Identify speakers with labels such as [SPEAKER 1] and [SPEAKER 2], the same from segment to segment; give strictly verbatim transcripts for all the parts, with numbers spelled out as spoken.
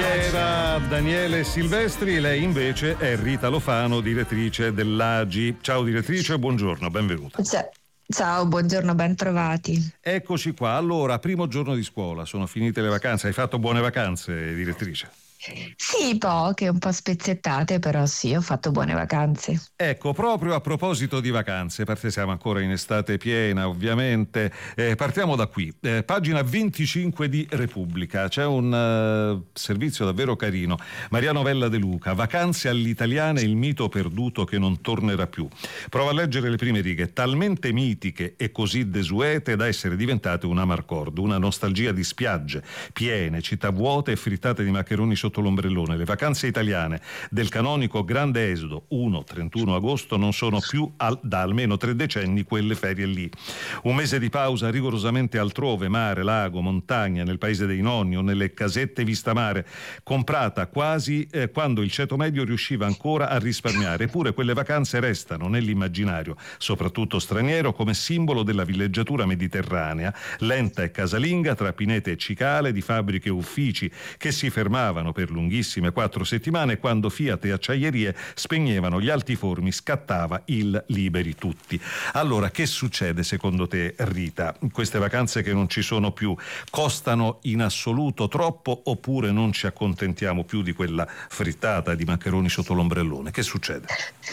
[SPEAKER 1] Era Daniele Silvestri, lei invece è Rita Lofano, direttrice dell'A G I. Ciao direttrice, buongiorno, benvenuta.
[SPEAKER 2] Ciao, ciao, buongiorno, ben trovati.
[SPEAKER 1] Eccoci qua, allora, primo giorno di scuola, sono finite le vacanze, hai fatto buone vacanze, direttrice?
[SPEAKER 2] Sì, poche, un po' spezzettate, però sì, ho fatto buone vacanze.
[SPEAKER 1] Ecco, proprio a proposito di vacanze, perché siamo ancora in estate piena, ovviamente, eh, partiamo da qui. Eh, pagina venticinque di Repubblica, c'è un uh, servizio davvero carino. Maria Novella De Luca, vacanze all'italiana, il mito perduto che non tornerà più. Prova a leggere le prime righe, talmente mitiche e così desuete da essere diventate un amarcord, una nostalgia di spiagge piene, città vuote e frittate di maccheroni sotto l'ombrellone. Le vacanze italiane del canonico Grande Esodo uno trentuno agosto non sono più al, da almeno tre decenni quelle ferie lì. Un mese di pausa rigorosamente altrove, mare, lago, montagna, nel paese dei nonni o nelle casette vista mare, comprata quasi eh, quando il ceto medio riusciva ancora a risparmiare. Eppure quelle vacanze restano nell'immaginario, soprattutto straniero, come simbolo della villeggiatura mediterranea, lenta e casalinga tra pinete e cicale, di fabbriche e uffici che si fermavano per lunghissime quattro settimane, quando Fiat e acciaierie spegnevano gli altiforni, scattava il liberi tutti. Allora, che succede secondo te, Rita? Queste vacanze che non ci sono più costano in assoluto troppo, oppure non ci accontentiamo più di quella frittata di maccheroni sotto l'ombrellone? Che succede?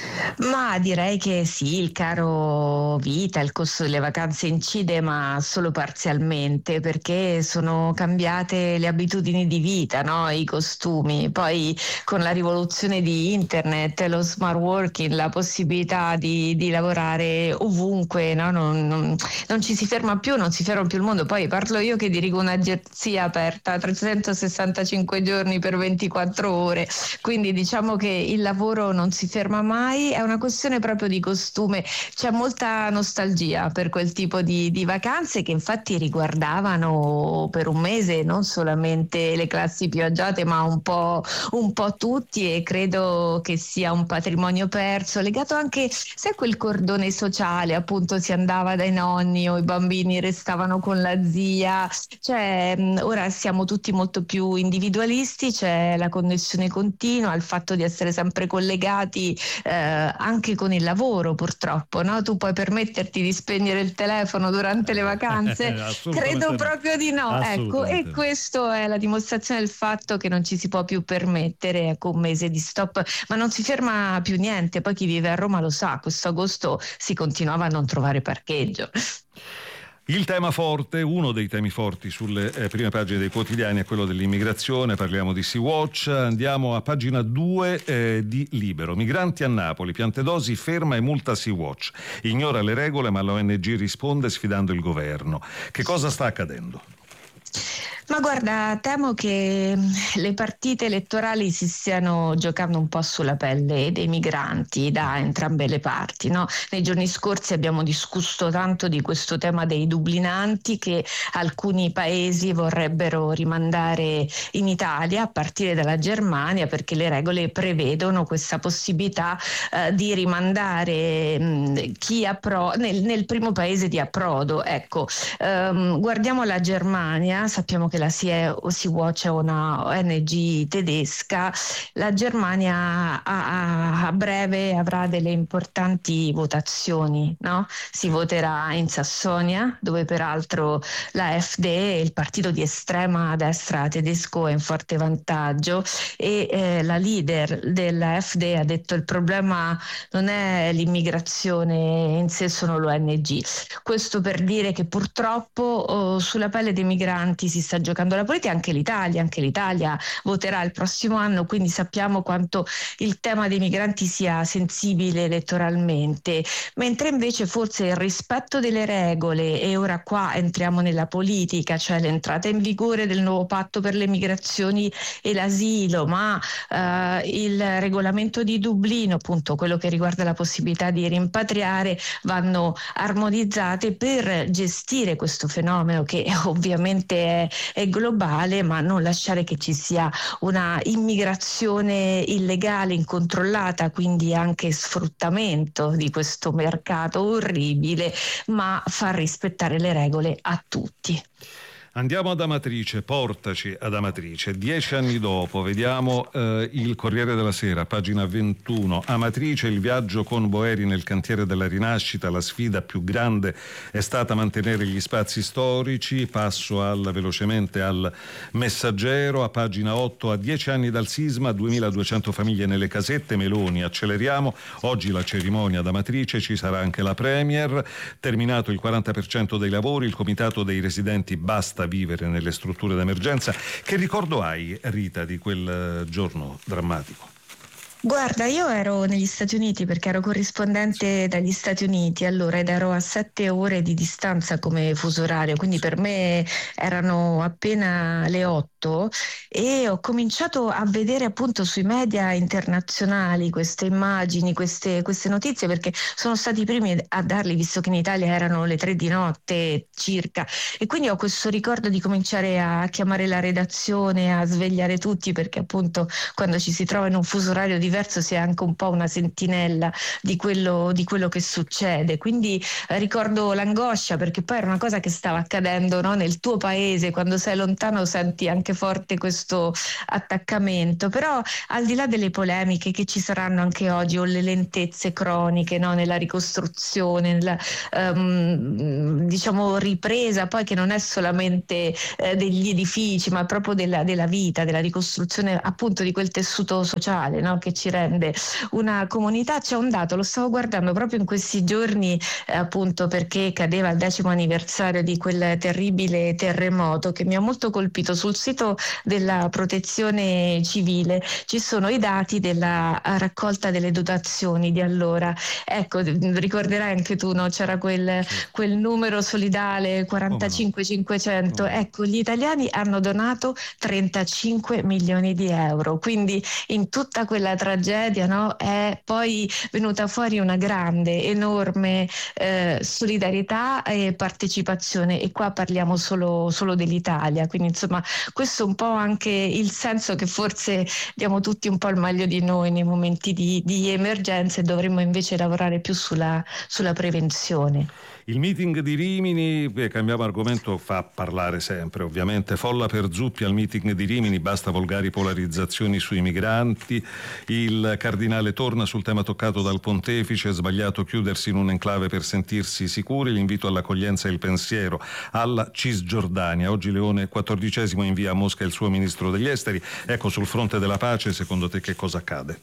[SPEAKER 2] Ma direi che sì, il caro vita, il costo delle vacanze incide, ma solo parzialmente, perché sono cambiate le abitudini di vita, no? I costumi. Poi con la rivoluzione di internet, lo smart working, la possibilità di, di lavorare ovunque, no? non, non, non ci si ferma più, non si ferma più il mondo. Poi parlo io che dirigo un'agenzia aperta trecentosessantacinque giorni per ventiquattro ore, quindi diciamo che il lavoro non si ferma mai, è una questione proprio di costume. C'è molta nostalgia per quel tipo di, di vacanze, che infatti riguardavano per un mese non solamente le classi più agiate, ma un po', un po' tutti, e credo che sia un patrimonio perso, legato anche, sai, quel cordone sociale, appunto si andava dai nonni o i bambini restavano con la zia, cioè ora siamo tutti molto più individualisti, c'è la connessione continua, il fatto di essere sempre collegati eh, anche con il lavoro, purtroppo, no? Tu puoi permetterti di spegnere il telefono durante le vacanze? Credo proprio di no, ecco, e questo è la dimostrazione del fatto che non ci si può più permettere, ecco, un mese di stop, ma non si ferma più niente. Poi chi vive a Roma lo sa, questo agosto si continuava a non trovare parcheggio.
[SPEAKER 1] Il tema forte, uno dei temi forti sulle eh, prime pagine dei quotidiani, è quello dell'immigrazione. Parliamo di Sea-Watch, andiamo a pagina due eh, di Libero. Migranti a Napoli, Piantedosi ferma e multa Sea-Watch, ignora le regole ma l'O N G risponde sfidando il governo. Che cosa sta accadendo?
[SPEAKER 2] Ma guarda, temo che le partite elettorali si stiano giocando un po' sulla pelle dei migranti da entrambe le parti, no? Nei giorni scorsi abbiamo discusso tanto di questo tema dei dublinanti che alcuni paesi vorrebbero rimandare in Italia, a partire dalla Germania, perché le regole prevedono questa possibilità eh, di rimandare mh, chi appro- nel, nel primo paese di approdo. Ecco, ehm, guardiamo la Germania, sappiamo che la Sea-Watch è una O N G tedesca. La Germania a, a, a breve avrà delle importanti votazioni, no? Si voterà in Sassonia, dove peraltro la F D, il partito di estrema destra tedesco, è in forte vantaggio, e eh, la leader della F D ha detto: il problema non è l'immigrazione in sé, sono l'O N G. Questo per dire che purtroppo oh, sulla pelle dei migranti si sta giocando la politica. Anche l'Italia, anche l'Italia voterà il prossimo anno, quindi sappiamo quanto il tema dei migranti sia sensibile elettoralmente, mentre invece forse il rispetto delle regole, e ora qua entriamo nella politica, cioè l'entrata in vigore del nuovo patto per le migrazioni e l'asilo, ma eh, il regolamento di Dublino, appunto quello che riguarda la possibilità di rimpatriare, vanno armonizzate per gestire questo fenomeno che ovviamente è, è globale, ma non lasciare che ci sia una immigrazione illegale, incontrollata, quindi anche sfruttamento di questo mercato orribile, ma far rispettare le regole a tutti.
[SPEAKER 1] Andiamo ad Amatrice, portaci ad Amatrice. Dieci anni dopo, vediamo eh, il Corriere della Sera, pagina ventuno. Amatrice, il viaggio con Boeri nel cantiere della Rinascita. La sfida più grande è stata mantenere gli spazi storici. Passo al, velocemente al Messaggero, a pagina otto. A dieci anni dal sisma, duemiladuecento famiglie nelle casette. Meloni, acceleriamo. Oggi la cerimonia ad Amatrice, ci sarà anche la premier. Terminato il quaranta per cento dei lavori, il comitato dei residenti basta vivere nelle strutture d'emergenza. Che ricordo hai, Rita, di quel giorno drammatico?
[SPEAKER 2] Guarda, io ero negli Stati Uniti perché ero corrispondente dagli Stati Uniti allora ed ero a sette ore di distanza come fuso orario, quindi per me erano appena le otto e ho cominciato a vedere appunto sui media internazionali queste immagini, queste, queste notizie, perché sono stati i primi a darli, visto che in Italia erano le tre di notte circa, e quindi ho questo ricordo di cominciare a chiamare la redazione, a svegliare tutti, perché appunto quando ci si trova in un fuso orario di diverso si è anche un po' una sentinella di quello, di quello che succede, quindi eh, ricordo l'angoscia, perché poi era una cosa che stava accadendo, no? Nel tuo paese, quando sei lontano senti anche forte questo attaccamento, però al di là delle polemiche che ci saranno anche oggi o le lentezze croniche, no? Nella ricostruzione, nella um, diciamo ripresa poi che non è solamente eh, degli edifici ma proprio della, della vita, della ricostruzione appunto di quel tessuto sociale, no? Che ci rende una comunità. C'è un dato, lo stavo guardando proprio in questi giorni eh, appunto perché cadeva il decimo anniversario di quel terribile terremoto, che mi ha molto colpito. Sul sito della Protezione Civile ci sono i dati della raccolta delle dotazioni di allora. Ecco, ricorderai anche tu, no? C'era quel, quel numero solidale quarantacinque cinquecento. Ecco, gli italiani hanno donato trentacinque milioni di euro, quindi in tutta quella tragedia, no, è poi venuta fuori una grande, enorme eh, solidarietà e partecipazione, e qua parliamo solo, solo dell'Italia, quindi insomma questo è un po' anche il senso che forse diamo tutti un po' il meglio di noi nei momenti di, di emergenza, e dovremmo invece lavorare più sulla, sulla prevenzione.
[SPEAKER 1] Il meeting di Rimini, eh, cambiamo argomento, fa parlare sempre ovviamente. Folla per Zuppi al meeting di Rimini, basta volgari polarizzazioni sui migranti. Il cardinale torna sul tema toccato dal pontefice, è sbagliato chiudersi in un enclave per sentirsi sicuri, l'invito all'accoglienza e il pensiero alla Cisgiordania. Oggi Leone quattordicesimo invia a Mosca il suo ministro degli esteri. Ecco, sul fronte della pace, secondo te che cosa accade?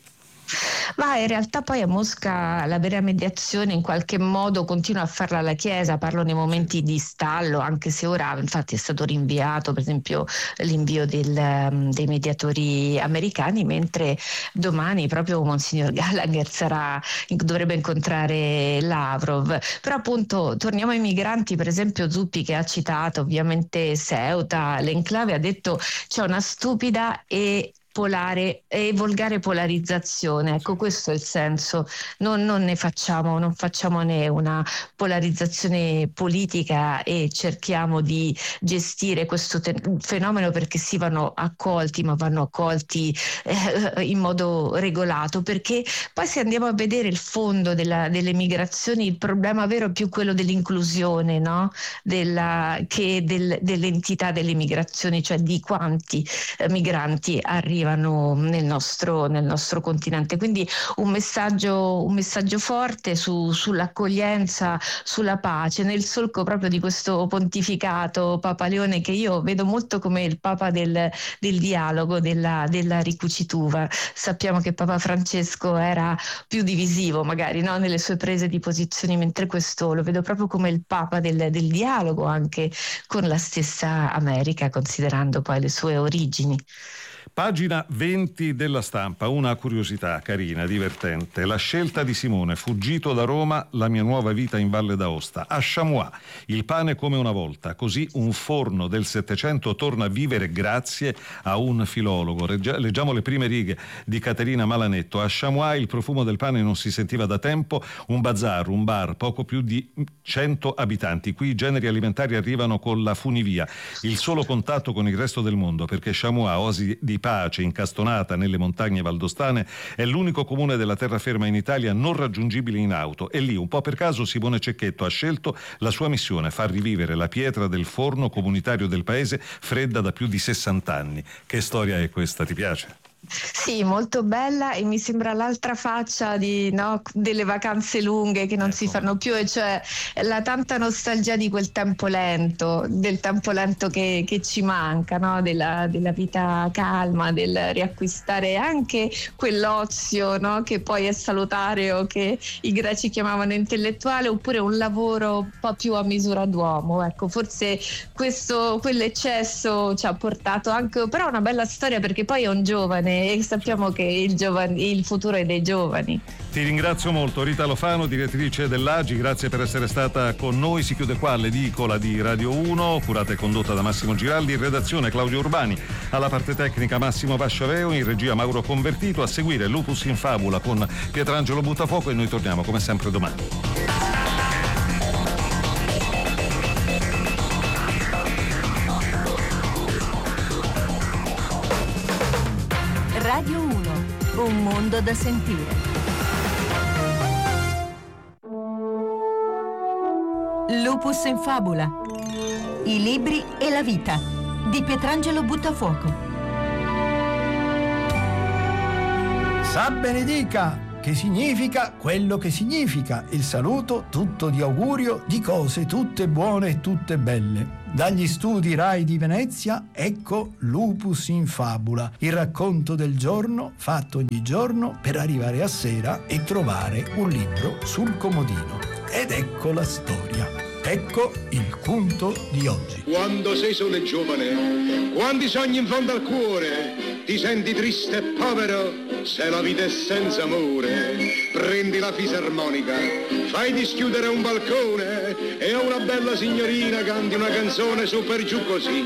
[SPEAKER 2] Ma in realtà poi a Mosca la vera mediazione in qualche modo continua a farla la Chiesa, parlo nei momenti di stallo, anche se ora infatti è stato rinviato per esempio l'invio del, dei mediatori americani, mentre domani proprio Monsignor Gallagher sarà, dovrebbe incontrare Lavrov. Però appunto torniamo ai migranti, per esempio Zuppi, che ha citato ovviamente Ceuta, l'enclave, ha detto c'è una stupida e polare e volgare polarizzazione. Ecco, questo è il senso. Non, non ne facciamo, non facciamone una polarizzazione politica e cerchiamo di gestire questo te- fenomeno, perché si vanno accolti, ma vanno accolti eh, in modo regolato, perché poi se andiamo a vedere il fondo della, delle migrazioni, il problema vero è più quello dell'inclusione, no? Della, che del, dell'entità delle migrazioni, cioè di quanti eh, migranti arrivano nel nostro, nel nostro continente. Quindi un messaggio, un messaggio forte su, sull'accoglienza, sulla pace, nel solco proprio di questo pontificato Papa Leone, che io vedo molto come il Papa del, del dialogo, della, della ricucitura. Sappiamo che Papa Francesco era più divisivo magari, no? Nelle sue prese di posizioni, mentre questo lo vedo proprio come il Papa del, del dialogo anche con la stessa America, considerando poi le sue origini.
[SPEAKER 1] Pagina venti della Stampa, una curiosità carina, divertente. La scelta di Simone, fuggito da Roma, la mia nuova vita in Valle d'Aosta. A Chamois, il pane come una volta, così un forno del Settecento torna a vivere grazie a un filologo. Leggiamo le prime righe di Caterina Malanetto. A Chamois il profumo del pane non si sentiva da tempo, un bazar, un bar, poco più di cento abitanti. Qui i generi alimentari arrivano con la funivia, il solo contatto con il resto del mondo, perché Chamois, oasi di Pace, incastonata nelle montagne valdostane, è l'unico comune della terraferma in Italia non raggiungibile in auto, e lì, un po' per caso, Simone Cecchetto ha scelto la sua missione: far rivivere la pietra del forno comunitario del paese, fredda da più di sessanta anni. Che storia è questa? Ti piace?
[SPEAKER 2] Sì, molto bella, e mi sembra l'altra faccia di, no, delle vacanze lunghe che non ecco. si fanno più, e cioè la tanta nostalgia di quel tempo lento, del tempo lento che, che ci manca, no? della, della vita calma, del riacquistare anche quell'ozio, no? che poi è salutare, o che i greci chiamavano intellettuale, oppure un lavoro un po' più a misura d'uomo. Ecco, forse questo, quell'eccesso ci ha portato anche, però una bella storia, perché poi è un giovane e sappiamo che il, giovani, il futuro è dei giovani.
[SPEAKER 1] Ti ringrazio molto, Rita Lofano, direttrice dell'A G I, grazie per essere stata con noi. Si chiude qua l'edicola di Radio uno, curata e condotta da Massimo Giraldi, in redazione Claudio Urbani, alla parte tecnica Massimo Vasciaveo, in regia Mauro Convertito. A seguire Lupus in Fabula con Pietrangelo Buttafuoco, e noi torniamo come sempre domani.
[SPEAKER 3] Radio uno, un mondo da sentire. Lupus in Fabula, i libri e la vita di Pietrangelo Buttafuoco.
[SPEAKER 4] Sa benedica, che significa quello che significa il saluto tutto di augurio di cose tutte buone e tutte belle. Dagli studi Rai di Venezia, ecco Lupus in Fabula, il racconto del giorno fatto ogni giorno per arrivare a sera e trovare un libro sul comodino. Ed ecco la storia. Ecco il punto di oggi.
[SPEAKER 5] Quando sei solo e giovane, quando i sogni in fondo al cuore, ti senti triste e povero, se la vita è senza amore, prendi la fisarmonica, fai dischiudere un balcone e a una bella signorina canti una canzone su per giù così.